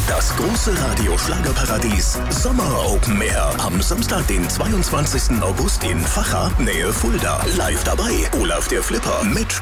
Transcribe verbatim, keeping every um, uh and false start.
Das große Radio-Schlagerparadies Sommer Open Air. Am Samstag, den zweiundzwanzigsten August in Vacha, Nähe Fulda. Live dabei Olaf der Flipper mit